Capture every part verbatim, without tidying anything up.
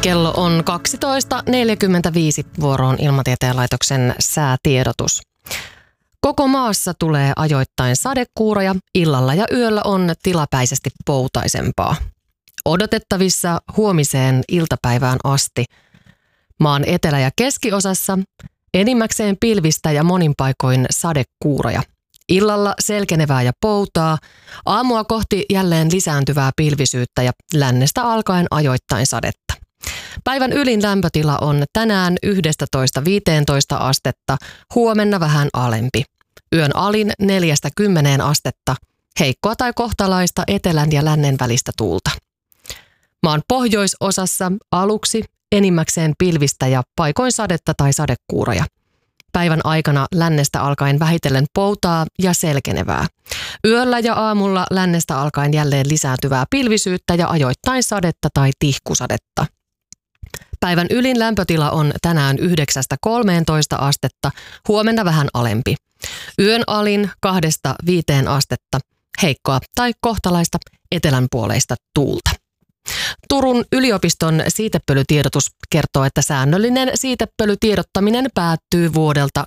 Kello on kaksitoista neljäkymmentäviisi, vuoroon Ilmatieteen laitoksen säätiedotus. Koko maassa tulee ajoittain sadekuuroja, illalla ja yöllä on tilapäisesti poutaisempaa. Odotettavissa huomiseen iltapäivään asti. Maan etelä- ja keskiosassa enimmäkseen pilvistä ja monin paikoin sadekuuroja. Illalla selkenevää ja poutaa, aamua kohti jälleen lisääntyvää pilvisyyttä ja lännestä alkaen ajoittain sadetta. Päivän ylin lämpötila on tänään yksitoista viisitoista astetta, huomenna vähän alempi. Yön alin neljästä kymmeneen astetta, heikkoa tai kohtalaista etelän ja lännen välistä tuulta. Maan pohjoisosassa aluksi enimmäkseen pilvistä ja paikoin sadetta tai sadekuuroja. Päivän aikana lännestä alkaen vähitellen poutaa ja selkenevää. Yöllä ja aamulla lännestä alkaen jälleen lisääntyvää pilvisyyttä ja ajoittain sadetta tai tihkusadetta. Päivän ylin lämpötila on tänään yhdeksästä kolmeentoista astetta, huomenna vähän alempi. Yön alin kahdesta viiteen astetta, heikkoa tai kohtalaista etelänpuoleista tuulta. Turun yliopiston siitepölytiedotus kertoo, että säännöllinen siitepölytiedottaminen päättyy vuodelta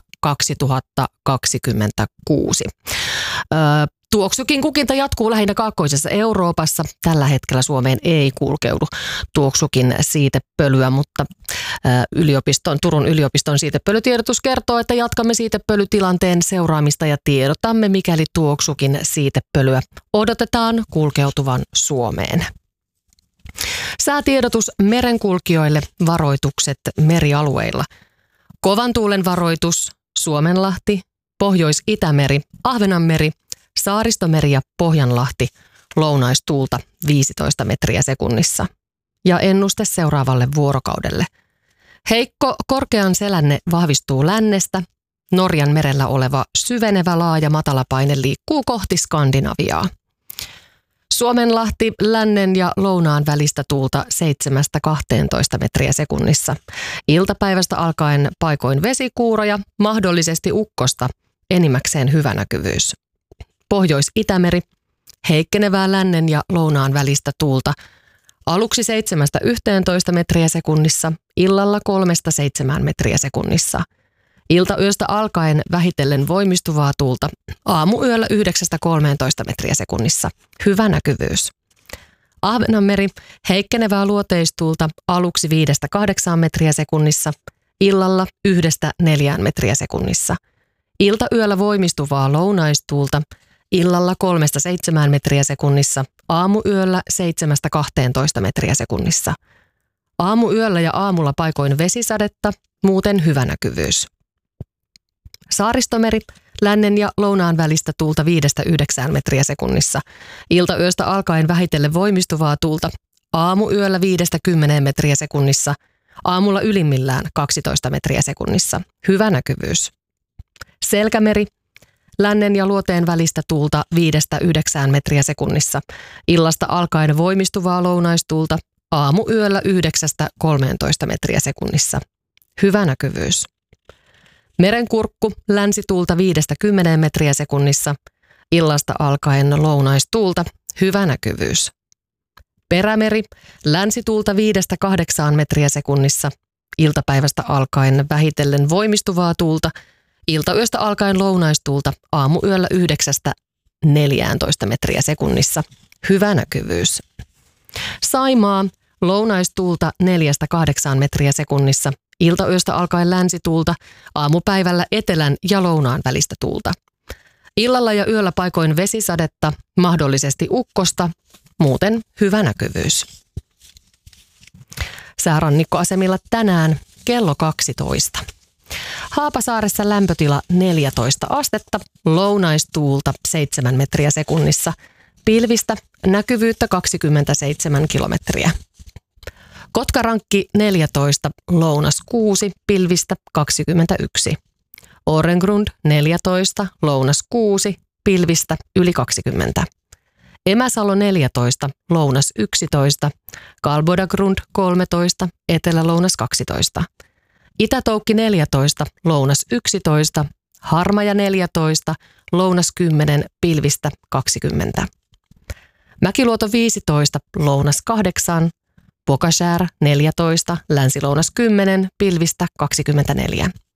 kaksituhattakaksikymmentäkuusi. Öö, tuoksukin kukinta jatkuu lähinnä kaakkoisessa Euroopassa. Tällä hetkellä Suomeen ei kulkeudu tuoksukin siitepölyä, mutta öö, yliopiston, Turun yliopiston siitepölytiedotus kertoo, että jatkamme siitepölytilanteen seuraamista ja tiedotamme, mikäli tuoksukin siitepölyä odotetaan kulkeutuvan Suomeen. Säätiedotus merenkulkijoille, varoitukset merialueilla. Kovan tuulen varoitus Suomenlahti, Pohjois-Itämeri, Ahvenanmeri, Saaristomeri ja Pohjanlahti, lounaistuulta viisitoista metriä sekunnissa. Ja ennuste seuraavalle vuorokaudelle. Heikko korkean selänne vahvistuu lännestä. Norjan merellä oleva syvenevä laaja matalapaine liikkuu kohti Skandinaviaa. Suomenlahti, lännen ja lounaan välistä tuulta seitsemästä kahteentoista metriä sekunnissa. Iltapäivästä alkaen paikoin vesikuuroja, mahdollisesti ukkosta, enimmäkseen hyvä näkyvyys. Pohjois-Itämeri, heikkenevää lännen ja lounaan välistä tuulta. Aluksi seitsemästä yhteentoista metriä sekunnissa, illalla kolmesta seitsemään metriä sekunnissa. Iltayöstä alkaen vähitellen voimistuvaa tuulta, aamuyöllä yhdeksästä kolmeentoista metriä sekunnissa. Hyvä näkyvyys. Ahvenanmeri, heikkenevää luoteistuulta, aluksi viidestä kahdeksaan metriä sekunnissa, illalla yhdestä neljään metriä sekunnissa. Iltayöllä voimistuvaa lounaistuulta, illalla kolmesta seitsemään metriä sekunnissa, aamuyöllä seitsemästä kahteentoista metriä sekunnissa. Aamuyöllä ja aamulla paikoin vesisadetta, muuten hyvä näkyvyys. Saaristomeri, lännen ja lounaan välistä tuulta viidestä yhdeksään metriä sekunnissa. Iltayöstä alkaen vähitellen voimistuvaa tuulta, aamuyöllä viidestä kymmeneen metriä sekunnissa, aamulla ylimmillään kaksitoista metriä sekunnissa. Hyvä näkyvyys. Selkämeri, lännen ja luoteen välistä tuulta viidestä yhdeksään metriä sekunnissa. Illasta alkaen voimistuvaa lounaistuulta, aamuyöllä yhdeksästä kolmeentoista metriä sekunnissa. Hyvä näkyvyys. Merenkurkku, länsituulta viidestä kymmeneen metriä sekunnissa, illasta alkaen lounaistuulta, hyvä näkyvyys. Perämeri, länsituulta viidestä kahdeksaan metriä sekunnissa, iltapäivästä alkaen vähitellen voimistuvaa tuulta, iltayöstä alkaen lounaistuulta, aamuyöllä yhdeksästä neljääntoista metriä sekunnissa, hyvä näkyvyys. Saimaa, lounaistuulta neljästä kahdeksaan metriä sekunnissa, iltayöstä alkaen länsituulta, aamupäivällä etelän ja lounaan välistä tuulta. Illalla ja yöllä paikoin vesisadetta, mahdollisesti ukkosta, muuten hyvä näkyvyys. Säärannikkoasemilla tänään kello kaksitoista. Haapasaaressa lämpötila neljätoista astetta, lounaistuulta seitsemän metriä sekunnissa, pilvistä, näkyvyyttä kaksikymmentäseitsemän kilometriä. Kotkarankki neljätoista, lounas kuusi, pilvistä kaksikymmentäyksi. Orengrund neljätoista, lounas kuusi, pilvistä yli kaksikymmentä. Emäsalo neljätoista, lounas yksitoista, Kalbodagrund kolmetoista, etelä-lounas kaksitoista. Itätoukki neljätoista, lounas yksitoista, Harmaja neljätoista, lounas kymmenen, pilvistä kaksikymmentä. Mäkiluoto viisitoista, lounas kahdeksan, Pocashär neljätoista, Länsi-Lounas kymmenen, pilvistä kaksikymmentäneljä.